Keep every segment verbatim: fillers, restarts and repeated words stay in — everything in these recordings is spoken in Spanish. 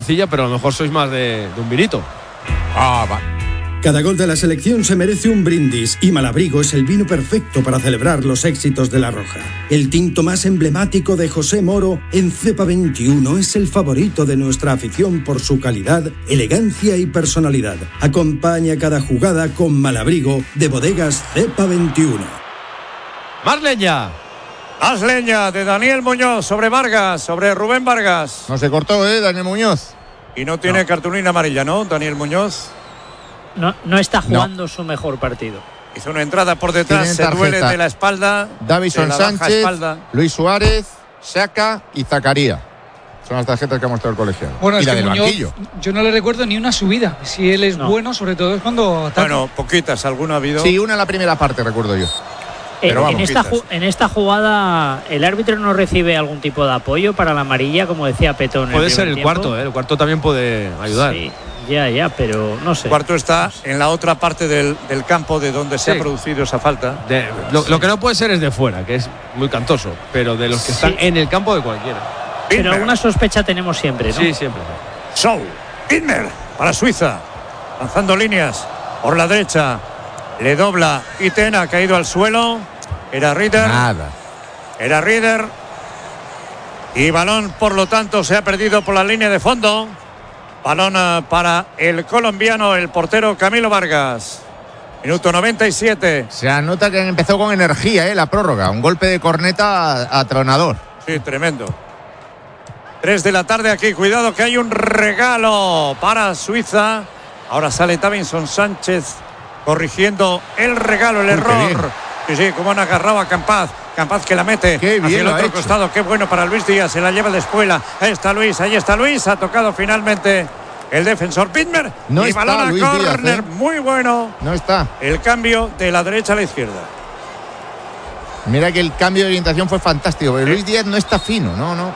morcilla, pero a lo mejor sois más de, de un vinito. Ah, va. Cada gol de la selección se merece un brindis y Malabrigo es el vino perfecto para celebrar los éxitos de la Roja. El tinto más emblemático de José Moro en Cepa veintiuno es el favorito de nuestra afición por su calidad, elegancia y personalidad. Acompaña cada jugada con Malabrigo de Bodegas Cepa veintiuno. ¡Más leña! Más leña de Daniel Muñoz sobre Vargas, sobre Rubén Vargas. No se cortó, ¿eh, Daniel Muñoz? Y no tiene no. cartulina amarilla, ¿no, Daniel Muñoz? No, no está jugando no. su mejor partido. Hizo una entrada por detrás, se duele de la espalda. Davison Sánchez, Luis Suárez, Xhaka y Zakaria. Son las tarjetas que ha mostrado el colegiado. Bueno, y es la que del Muñoz, banquillo. Yo no le recuerdo ni una subida. Si él es no. bueno, sobre todo es cuando ataca. Bueno, poquitas, alguna ha habido. Sí, una en la primera parte, recuerdo yo. Pero vamos, en, esta ju- en esta jugada, ¿el árbitro no recibe algún tipo de apoyo para la amarilla, como decía Petón? Puede ser el tiempo? cuarto, ¿eh? El cuarto también puede ayudar. Sí, ya, ya, pero no sé. El cuarto está en la otra parte del, del campo de donde se sí. ha producido esa falta. De, lo, lo que no puede ser es de fuera, que es muy cantoso, pero de los que están sí. en el campo de cualquiera. Pero Pinmer. Alguna sospecha tenemos siempre, ¿no? Sí, siempre. Show, Pinmer para Suiza, lanzando líneas por la derecha. Le dobla Iten, ha caído al suelo. Era Rieder. Nada. Era Rieder. Y balón, por lo tanto, se ha perdido por la línea de fondo. Balón para el colombiano, el portero Camilo Vargas. Minuto noventa y siete. Se anota que empezó con energía, ¿eh? La prórroga. Un golpe de corneta atronador. Sí, tremendo. Tres de la tarde aquí. Cuidado que hay un regalo para Suiza. Ahora sale Davinson Sánchez corrigiendo el regalo, el Uy, error. Sí, sí, como han agarrado a Campaz. Campaz que la mete qué bien hacia el otro hecho. costado. Qué bueno para Luis Díaz. Se la lleva de espuela. Ahí está Luis, ahí está Luis. Ha tocado finalmente el defensor Pinmer. No y está balón a Luis córner. Díaz, ¿eh? Muy bueno. No está. El cambio de la derecha a la izquierda. Mira que el cambio de orientación fue fantástico. Pero ¿Eh? Luis Díaz no está fino, no, no.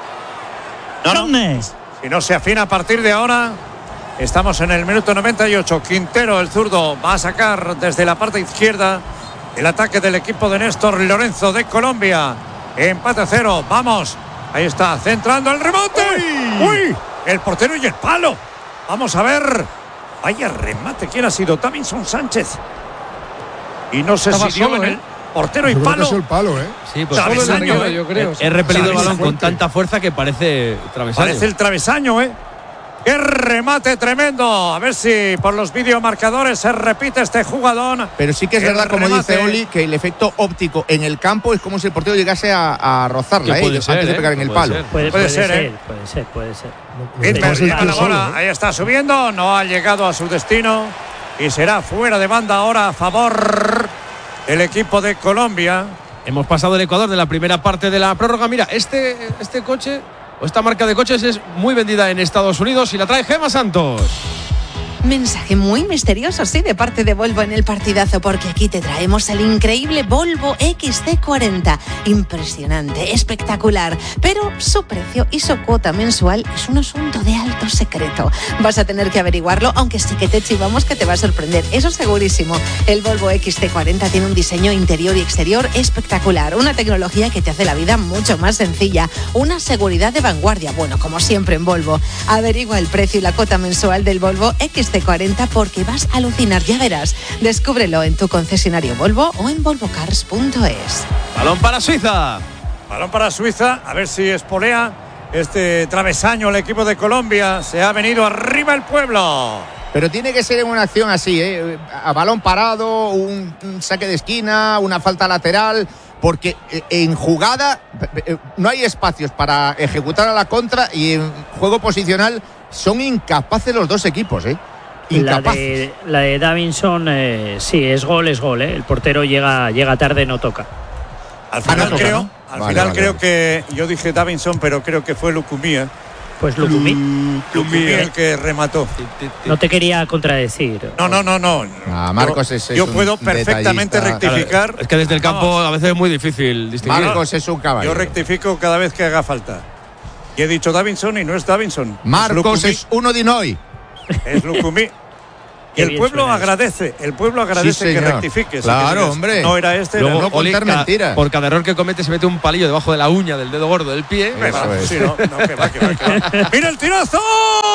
No, no. Si no se afina a partir de ahora. Estamos en el minuto noventa y ocho. Quintero, el zurdo, va a sacar desde la parte izquierda el ataque del equipo de Néstor Lorenzo de Colombia. Empate a cero. Vamos. Ahí está, centrando el rebote. ¡Uy! ¡Uy! El portero y el palo. Vamos a ver. Vaya remate. ¿Quién ha sido? Davinson Sánchez. Y no sé Estaba si dio solo, en ¿eh? el portero y Yo palo. creo que es el palo, ¿eh? Sí, pues travesaño, solo ¿eh? yo creo. He repelido el balón con fuerte. tanta fuerza que parece travesaño. Parece el travesaño, ¿eh? ¡Qué remate tremendo! A ver si por los videomarcadores se repite este jugadón. Pero sí que es el verdad, como remate. dice Oli, que el efecto óptico en el campo es como si el portero llegase a, a rozarla, puede ¿eh? ser, antes de pegar ¿eh? en el Puede palo. ser. Puede, Puede puede ser, ser, ¿eh? puede ser, puede ser. Pinmer ser lleva tío la solo, bola, ¿eh? ahí está subiendo, no ha llegado a su destino y será fuera de banda ahora a favor del equipo de Colombia. Hemos pasado el Ecuador de la primera parte de la prórroga. Mira, este, este coche o esta marca de coches es muy vendida en Estados Unidos y la trae Gemma Santos. Mensaje muy misterioso, sí, de parte de Volvo en el partidazo, porque aquí te traemos el increíble Volvo X C cuarenta. Impresionante, espectacular, pero su precio y su cuota mensual es un asunto de alto secreto. Vas a tener que averiguarlo, aunque sí que te chivamos que te va a sorprender, eso segurísimo. El Volvo X C cuarenta tiene un diseño interior y exterior espectacular, una tecnología que te hace la vida mucho más sencilla, una seguridad de vanguardia, bueno, como siempre en Volvo. Averigua el precio y la cuota mensual del Volvo X C cuarenta porque vas a alucinar, ya verás. Descúbrelo en tu concesionario Volvo o en volvo cars punto es. Balón para Suiza. Balón para Suiza, a ver si espolea este travesaño el equipo de Colombia. Se ha venido arriba el pueblo. Pero tiene que ser en una acción así, ¿eh? A balón parado, un, un saque de esquina, una falta lateral, porque en jugada no hay espacios para ejecutar a la contra y en juego posicional son incapaces los dos equipos, ¿eh? La de, la de Davinson, eh, sí, es gol, es gol, ¿eh? El portero llega, llega tarde, no toca. Al final ah, no toca, creo, ¿no? al vale, final vale, creo vale. que yo dije Davinson, pero creo que fue Lucumí, ¿eh? Pues Lucumí. Lucumí el que remató. No te quería contradecir. No, no, no, no. Ah, Marcos yo, es, es yo un puedo perfectamente detallista. rectificar. Claro, es que desde el campo Vamos. a veces es muy difícil distinguir. Marcos es un caballero. Yo rectifico cada vez que haga falta. Y he dicho Davinson y no es Davinson. Marcos es, es uno de Noy. Es Lucumí. Y el pueblo agradece, el pueblo agradece Sí, que señor. rectifiques. Claro, hombre. No era este, Luego, era no contar Oli, ca- mentiras. por cada error que comete se mete un palillo debajo de la uña del dedo gordo del pie. Eso Va, es. sí, no, no, que va, que va, que va. ¡Mira el tirazo!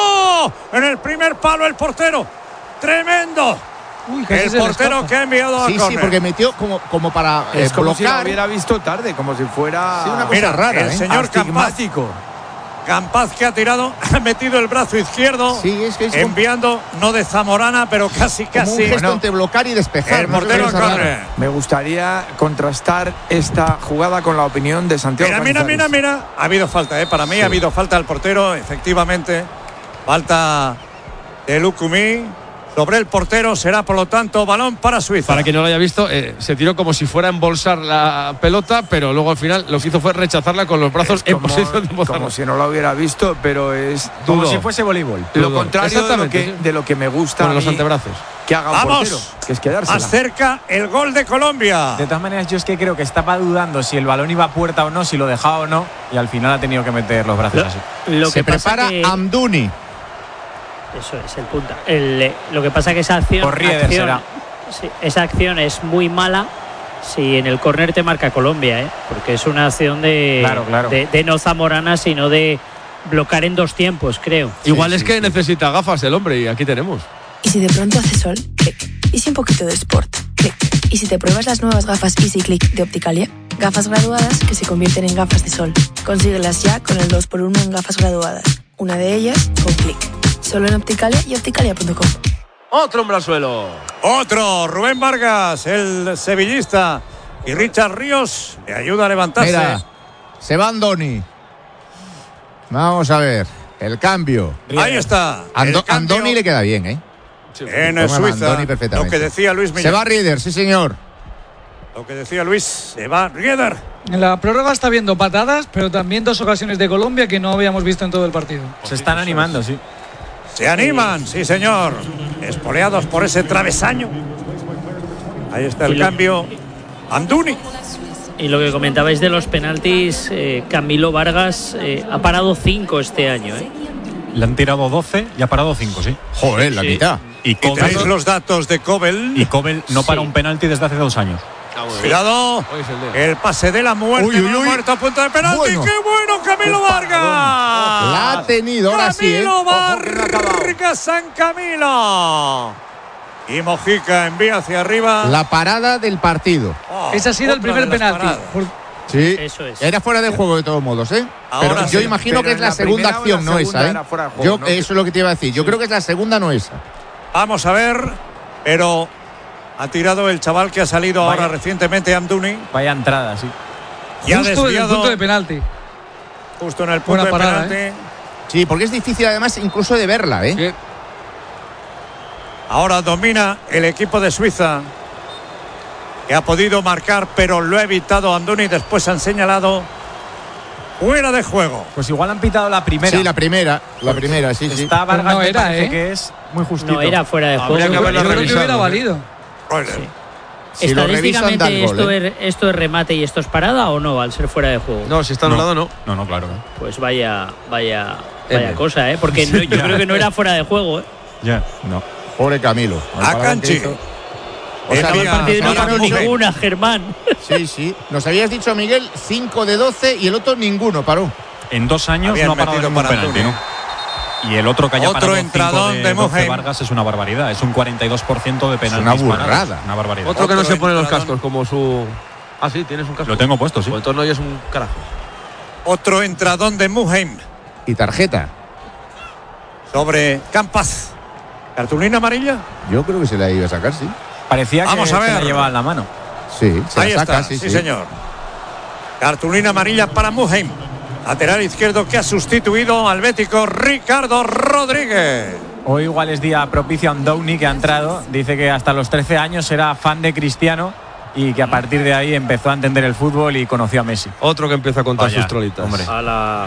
palo el portero. Tremendo. Uy, el portero que ha enviado a Sí, córner. sí, porque metió como, como para eh, Es como bloquear. si lo hubiera visto tarde, como si fuera Sí, una cosa Mira, rara, el ¿eh? señor Campaz, astigmático. Campaz que ha tirado, ha metido el brazo izquierdo, Sí, es que es como- enviando, no de Zamorana, pero casi, Como un casi. gesto Bueno, entre bloquear y despejar. el ¿no? Es una portero a cosa rara. córner. Me gustaría contrastar esta jugada con la opinión de Santiago Mira, mira, mira, Cañizares. mira. Ha habido falta, ¿eh? Para mí Sí. ha habido falta al portero, efectivamente. Falta de Lucumí sobre el portero. Será, por lo tanto, balón para Suiza. Para quien no lo haya visto, eh, se tiró como si fuera a embolsar la pelota, pero luego al final lo que hizo fue rechazarla con los brazos en Como, posición de embolsarla. como si no lo hubiera visto, pero es Como dudo. si fuese voleibol. Lo Dudo. contrario de lo, Exactamente, que, sí. de lo que me gusta Con a los mí antebrazos. que haga un ¡Vamos! portero, que es quedársela. Más cerca el gol de Colombia. De todas maneras, yo es que creo que estaba dudando si el balón iba a puerta o no, si lo dejaba o no, y al final ha tenido que meter los brazos así. Lo Se que pasa prepara que, Amdouni. Eso es el punta. El, eh, lo que pasa que esa acción, Por Rieder acción- será. sí, esa acción es muy mala si en el córner te marca Colombia, ¿eh? Porque es una acción de, Claro, claro. de, de no Zamorana, sino de bloquear en dos tiempos, creo. Igual Sí, es sí, que sí. necesita gafas el hombre y aquí tenemos. Y si de pronto hace sol, clic. Y si un poquito de sport, clic. Y si te pruebas las nuevas gafas Easy Click de Opticalia, gafas graduadas que se convierten en gafas de sol. Consíguelas ya con el dos por uno en gafas graduadas. Una de ellas con clic. Solo en Opticalia y opticalia punto com. Otro hombre al suelo. Otro, Rubén Vargas, el sevillista. Y Richard Ríos le ayuda a levantarse. Mira, se va Andoni. Vamos a ver. El cambio. Ahí está. Ando- el cambio Andoni le queda bien, ¿eh? en Toma Suiza. Andoni Lo perfectamente. que decía Luis Se Millán. va Rieder, sí señor. Lo que decía Luis, se va Rieder. En la prórroga está viendo patadas, pero también dos ocasiones de Colombia que no habíamos visto en todo el partido. Se están animando, sí. Se animan, sí señor. Espoleados por ese travesaño. Ahí está el Y lo- cambio. Anduni. Y lo que comentabais de los penaltis, eh, Camilo Vargas eh, ha parado cinco este año, ¿eh? Le han tirado doce y ha parado cinco, sí. Joder, la Sí. mitad. Y Y tenéis Kobel, los datos de Kobel. y Kobel no para Sí. un penalti desde hace dos años. Cuidado. Hoy es el día. El pase de la muerte. Uy, uy, no ha uy. muerto a punto de penalti. Bueno. ¡Qué bueno, Camilo Vargas! La ha tenido, ahora sí, ¿eh? Camilo Ojo que no ha acabado. Vargas, San Camilo. Y Mojica envía hacia arriba. La parada del partido. Oh, Ese ha sido el otra primer de las penalti. paradas. Por- Sí. Eso es. Era fuera de juego de todos modos, ¿eh? Ahora Pero sí. yo imagino Pero que es en la, la segunda primera o en la acción, no segunda esa, ¿eh? era fuera de juego, Yo, ¿no? eso es lo que te iba a decir. Yo creo que es la segunda, no esa. Vamos a ver. Pero ha tirado el chaval que ha salido Vaya. ahora recientemente, Amdouni. Vaya entrada, sí. Y ha justo en el desviado punto de penalti. justo en el punto Buena de parada, penalti. Sí, porque es difícil además incluso de verla, ¿eh? Sí. Ahora domina el equipo de Suiza, que ha podido marcar, pero lo ha evitado Andoni. Después han señalado fuera de juego. Pues igual han pitado la primera. Sí, la primera. La primera, sí, sí. Está Vargas, no me era, parece ¿eh? que es muy justito. No era fuera de juego. Habría que Yo haberlo creo que revisado, hubiera ¿eh? valido. Ole. Si lo revisan, da Estadísticamente, el gol, esto, ¿eh? es, ¿esto es remate y esto es parada o no al ser fuera de juego? No, si está anulado, no. No, no, claro. ¿eh? Pues vaya, vaya, vaya M. cosa, ¿eh? Porque no- yo creo que no era fuera de juego, ¿eh? Ya. No. Pobre Camilo. Al A parón Canchi. que hizo. O Era sea, bien había- Partido no había marcó Miguel. ninguna, Germán. Sí, sí. Nos habías dicho, Miguel, cinco de doce y el otro ninguno paró. En dos años Habían no ha parado metido ningún para penalti, Anduni. ¿no? Y el otro que haya Otro parado cinco entradón de, de doce Mohamed. Vargas es una barbaridad. Es un cuarenta y dos por ciento de penaltis una parados. burrada. Una barbaridad. Otro que no Otro se pone los entradón. cascos, como su. Ah, sí, tienes un casco. Lo tengo puesto, sí. Pues entonces no oyes un carajo. Otro entradón de Muheim Y tarjeta. sobre Campas. ¿Cartulina amarilla? Yo creo que se la iba a sacar, sí. Parecía que Vamos a se la ver. llevaba en la mano. Sí, se Ahí la saca, está, sí, sí, sí. señor. Cartulina amarilla para Muheim. Lateral izquierdo que ha sustituido al bético Ricardo Rodríguez. Hoy igual es día propicio a un Downey que ha entrado. Dice que hasta los trece años era fan de Cristiano y que a partir de ahí empezó a entender el fútbol y conoció a Messi. Otro que empieza a contar Vaya, sus trolitas. hombre. A la...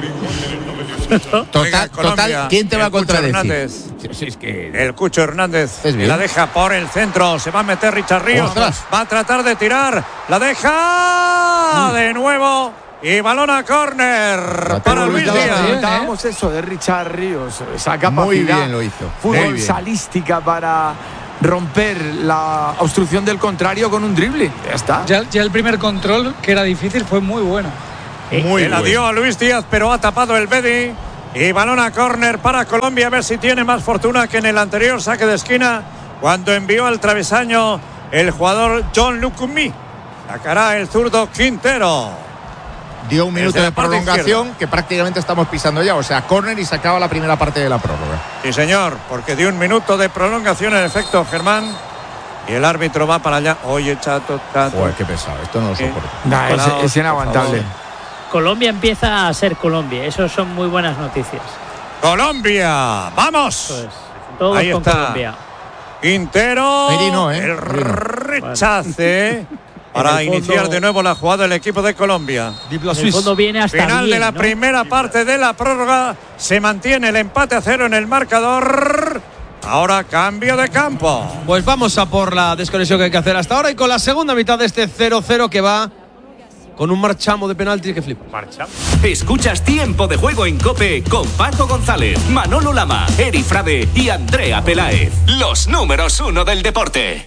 Total, Oiga, Colombia, total, ¿quién te va a el Cucho contradecir? Hernández. Sí, sí, es que El Cucho Hernández ¿Es bien? la deja por el centro. Se va a meter Richard Ríos. ¡Ostras! Va a tratar de tirar. La deja de nuevo. Y balón a córner La para tengo Luis olvidada, Díaz. ¿eh? Comentábamos eso de Richard Ríos, esa capacidad muy bien lo hizo. Muy fútbol bien. salística para romper la obstrucción del contrario con un drible. Ya está. Ya, ya el primer control, que era difícil, fue muy bueno. Muy Que la bueno. dio a Luis Díaz, pero ha tapado el Bedi. Y balón a córner para Colombia, a ver si tiene más fortuna que en el anterior saque de esquina, cuando envió al travesaño el jugador John Lucumí. Sacará el zurdo Quintero. Dio un minuto de prolongación que prácticamente estamos pisando ya. O sea, córner y se acaba la primera parte de la prórroga. Sí, señor, porque dio un minuto de prolongación en efecto, Germán. Y el árbitro va para allá. Oye, chato, chato. Joder, qué pesado. Esto no lo soporto. Nah, es, es inaguantable. Colombia empieza a ser Colombia. Eso son muy buenas noticias. ¡Colombia! ¡Vamos! Pues, todos ahí con está. Colombia. Quintero. Merino, ¿eh? El rechace. Para En el fondo, iniciar de nuevo la jugada del equipo de Colombia. En el fondo viene hasta Final bien, de la ¿no? primera parte de la prórroga. Se mantiene el empate a cero en el marcador. Ahora cambio de campo. Pues vamos a por la desconexión que hay que hacer hasta ahora y con la segunda mitad de este cero cero que va con un marchamo de penalti que flipa. Marcha. Escuchas Tiempo de Juego en COPE con Paco González, Manolo Lama, Eri Frade y Andrea Peláez. Los números uno del deporte.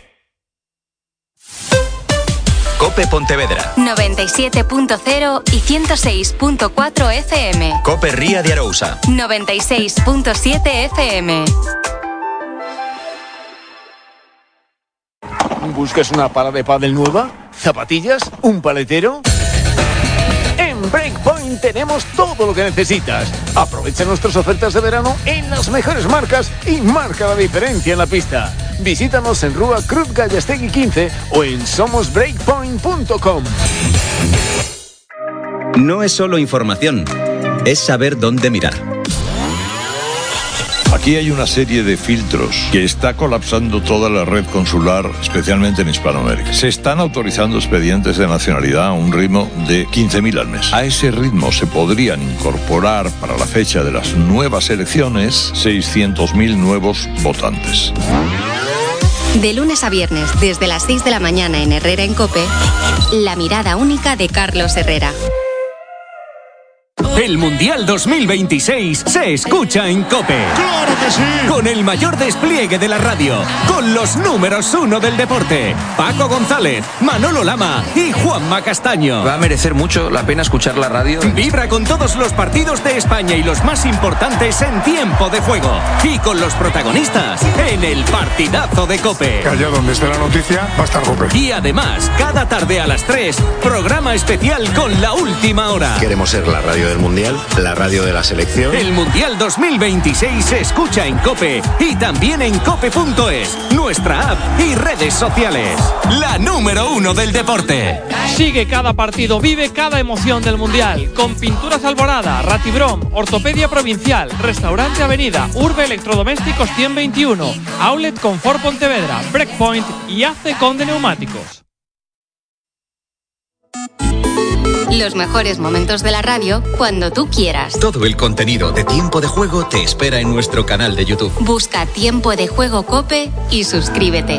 COPE Pontevedra. noventa y siete punto cero y ciento seis punto cuatro F M. COPE Ría de Arousa. noventa y seis punto siete F M. ¿Buscas una pala de pádel nueva? ¿Zapatillas? ¿Un paletero? En Breakpoint tenemos todo lo que necesitas. Aprovecha nuestras ofertas de verano en las mejores marcas y marca la diferencia en la pista. Visítanos en Rúa Cruz Gallastegui quince o en somos breakpoint punto com. No es solo información, es saber dónde mirar. Aquí hay una serie de filtros que está colapsando toda la red consular, especialmente en Hispanoamérica. Se están autorizando expedientes de nacionalidad a un ritmo de quince mil al mes. A ese ritmo se podrían incorporar para la fecha de las nuevas elecciones seiscientos mil nuevos votantes. De lunes a viernes, desde las seis de la mañana en Herrera en COPE, la mirada única de Carlos Herrera. El Mundial dos mil veintiséis se escucha en COPE. ¡Claro que sí! Con el mayor despliegue de la radio, con los números uno del deporte, Paco González, Manolo Lama y Juanma Castaño. Va a merecer mucho la pena escuchar la radio. Vibra con todos los partidos de España y los más importantes en tiempo de juego. Y con los protagonistas en el partidazo de COPE. Que allá donde esté la noticia va a estar COPE. Y además, cada tarde a las tres, programa especial con la última hora. Queremos ser la radio del Mundial, la radio de la selección. El Mundial dos mil veintiséis se escucha en COPE y también en cope punto es, nuestra app y redes sociales. La número uno del deporte. Sigue cada partido, vive cada emoción del Mundial. Con Pinturas Alborada, Ratibrom, Ortopedia Provincial, Restaurante Avenida, Urbe Electrodomésticos ciento veintiuno, Outlet Confort Pontevedra, Breakpoint y A C Conde Neumáticos. Los mejores momentos de la radio cuando tú quieras. Todo el contenido de Tiempo de Juego te espera en nuestro canal de YouTube. Busca Tiempo de Juego COPE y suscríbete.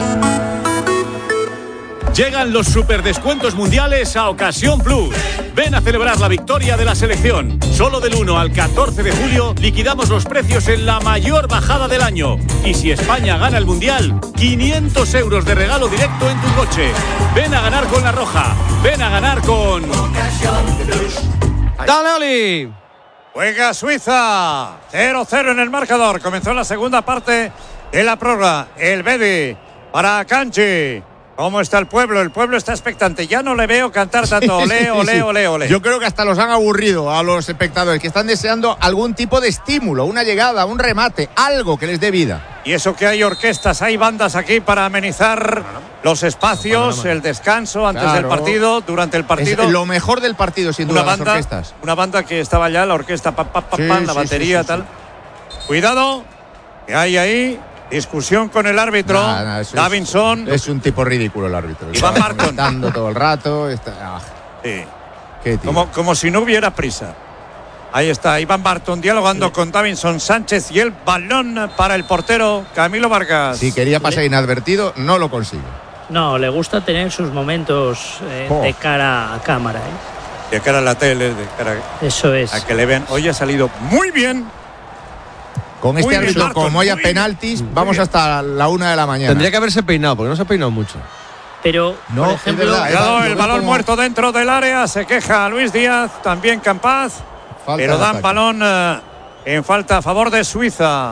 Llegan los superdescuentos mundiales a Ocasión Plus. Ven a celebrar la victoria de la selección. Solo del uno al catorce de julio liquidamos los precios en la mayor bajada del año. Y si España gana el mundial, quinientos euros de regalo directo en tu coche. Ven a ganar con La Roja. Ven a ganar con Ocasión Plus. ¡Dale, Oli! Juega Suiza. cero cero en el marcador. Comenzó la segunda parte de la prórroga. El Bedi para Canchi. ¿Cómo está el pueblo? El pueblo está expectante. Ya no le veo cantar tanto olé, Sí, sí, olé, sí. olé, olé. Yo creo que hasta los han aburrido a los espectadores, que están deseando algún tipo de estímulo, una llegada, un remate, algo que les dé vida. Y eso que hay orquestas, hay bandas aquí para amenizar los espacios, el descanso antes Claro. del partido, durante el partido. Es lo mejor del partido, sin duda, una las banda, orquestas. una banda que estaba allá, la orquesta, pa, pa, pa, Sí, pa, la sí, batería, sí, sí, tal. Cuidado, que hay ahí discusión con el árbitro. Nah, nah, eso Davinson. Es, es un tipo ridículo el árbitro. Iván Está Marton. comentando todo el rato. Está, ah, Sí. qué tío. Como, como si no hubiera prisa. Ahí está Iván Barton dialogando con Davinson Sánchez y el balón para el portero Camilo Vargas. Si quería pasar inadvertido, no lo consigue. No, le gusta tener sus momentos eh, Oh. de cara a cámara. ¿eh? De cara a la tele, de cara Eso es. a que le vean. Hoy ha salido muy bien. Con Muy este bien, árbitro, Barton, como haya muy bien. penaltis, Muy vamos bien. hasta la una de la mañana. Tendría que haberse peinado, porque no se ha peinado mucho. Pero, No, por es ejemplo, verdad, Cuidado, Lo el veo balón como- muerto dentro del área. Se queja Luis Díaz, también Campaz. Falta Pero de dan ataque. balón eh, en falta a favor de Suiza.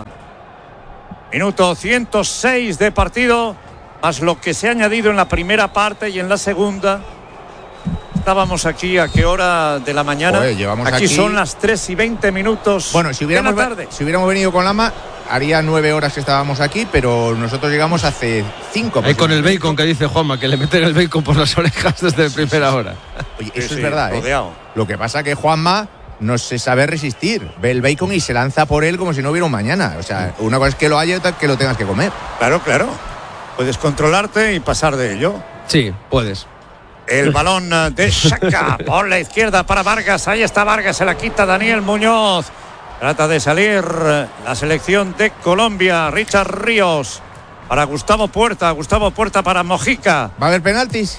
Minuto ciento seis de partido, más lo que se ha añadido en la primera parte y en la segunda. Estábamos aquí a qué hora de la mañana. Joder, llevamos aquí, aquí son las tres y veinte minutos. Bueno, si hubiéramos, de la tarde. si hubiéramos venido con Lama, haría nueve horas que estábamos aquí, pero nosotros llegamos hace cinco. Ahí con el bacon que dice Juanma, que le meten el bacon por las orejas desde primera hora. Oye, eso Sí, es sí, verdad, ¿eh? rodeado. Lo que pasa que Juanma no se sabe resistir. Ve el bacon y se lanza por él como si no hubiera un mañana. O sea, una cosa es que lo haya y otra que lo tengas que comer. Claro, claro. Puedes controlarte y pasar de ello. Sí, puedes. El balón de Xhaka por la izquierda para Vargas. Ahí está Vargas, se la quita Daniel Muñoz. Trata de salir la selección de Colombia. Richard Ríos para Gustavo Puerta. Gustavo Puerta para Mojica. ¿Va a haber penaltis?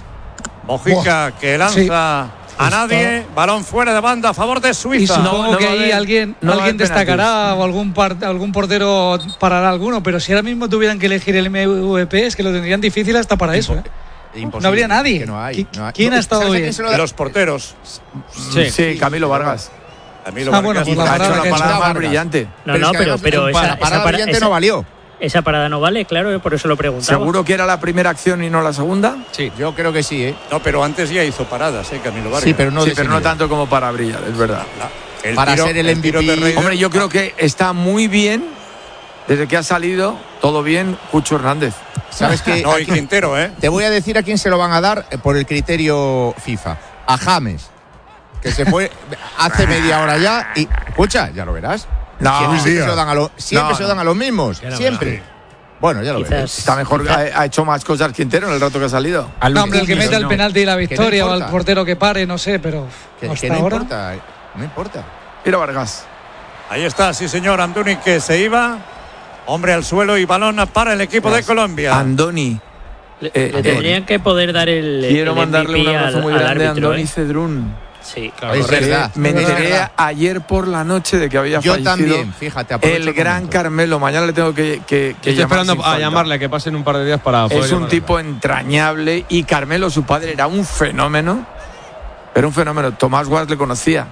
Mojica Buah. que lanza Sí. a nadie. Balón fuera de banda a favor de Y Suiza. supongo No, no que va a ahí haber- alguien, no va a alguien haber destacará o algún, par- algún portero parará alguno, pero si ahora mismo tuvieran que elegir el M V P es que lo tendrían difícil hasta para eso. ¿eh? Imposible, No habría nadie. que no hay, ¿Qui- no hay. ¿Quién ha estado ¿Sabes a bien? quién se lo da? Los porteros. Sí, sí, Camilo Vargas. Camilo Ah, bueno, Vargas. pues la Ha hecho parada la que ha hecho parada más Vargas. brillante. No, Pero no, es que pero, además, pero para- esa, para esa la para- brillante esa- no valió. esa parada no vale, claro, por eso lo preguntaba. ¿Seguro que era la primera acción y no la segunda? Sí. Yo creo que sí, ¿eh? No, pero antes ya hizo paradas, ¿eh? Camilo Vargas. Sí, pero no, sí, de pero ese no nivel. tanto como para brillar, es verdad. El Para tiro- ser el tiro M V P. de Raider. Hombre, yo creo que está muy bien, desde que ha salido, todo bien, Cucho Hernández. ¿Sabes qué? No, y Aquí- Quintero, ¿eh? Te voy a decir a quién se lo van a dar eh, por el criterio FIFA. A James, que se fue hace media hora ya y... Escucha, ya lo verás. No, siempre, siempre día. se lo dan a, lo- siempre No, se lo dan a los mismos. Ya lo Siempre. verás. Bueno, ya lo Quizás- veréis. Está mejor, ha, ha hecho más cosas Quintero en el rato que ha salido. No, hombre, el que meta el no. penalti y la victoria o al importa. portero que pare, no sé, pero Que, hasta que no ahora. importa, eh, no importa. Mira Vargas. Ahí está, sí señor, Anduni que se iba. Hombre al suelo y balón para el equipo de Colombia. Andoni. Le, Eh, le eh, tendrían que poder dar el. Quiero el mandarle un M V P abrazo al- muy al grande a árbitro, Andoni ¿eh? Cedrún. Sí, Ahí correcto. es verdad. Me Es enteré verdad. ayer por la noche de que había Yo fallecido también, fíjate, aprovecho el el gran momento. Carmelo. Mañana le tengo que, que, que Estoy llamar esperando sin a falta. llamarle, que pasen un par de días para poder Es un llamarle. tipo entrañable y Carmelo, su padre, era un fenómeno. Era un fenómeno. Tomás Guas le conocía.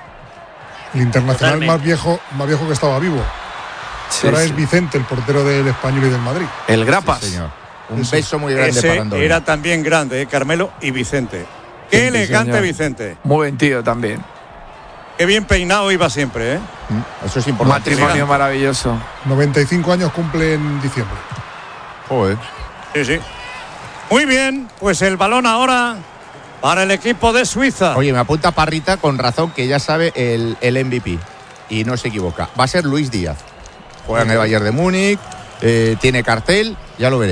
El internacional Totalmente. más viejo, más viejo que estaba vivo. Sí, Ahora sí. es Vicente, el portero del Español y del Madrid. El Grapas. Sí, señor. Un Ese. beso muy grande Ese para Andoni. era también grande, ¿eh? Carmelo y Vicente. Qué Sí, elegante señor. Vicente. Muy buen tío también. Qué bien peinado iba siempre, ¿eh? Mm, Eso es Un importante. matrimonio maravilloso. noventa y cinco años cumple en diciembre. Joder. Sí, sí. Muy bien, pues el balón ahora para el equipo de Suiza. Oye, me apunta Parrita con razón que ya sabe el, el M V P. Y no se equivoca. Va a ser Luis Díaz. Juega en el Bayern de Múnich, eh, tiene cartel, ya lo veré.